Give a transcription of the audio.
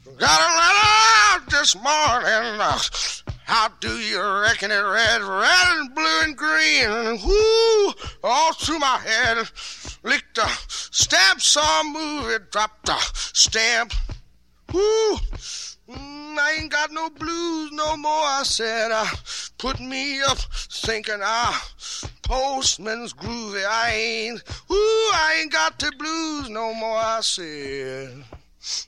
Got a letter this morning. How do you reckon it read? Red and blue and green. Whoo! All through my head. Licked a stamp, saw a movie, dropped a stamp. Whoo! I ain't got no blues no more, I said. Put me up thinking, postman's groovy. I ain't got the blues no more, I said.